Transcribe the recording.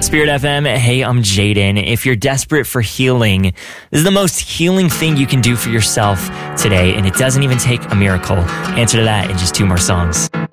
Spirit FM, hey, I'm Jaden. If you're desperate for healing, this is the most healing thing you can do for yourself today, and it doesn't even take a miracle. Answer to that in just 2 more songs.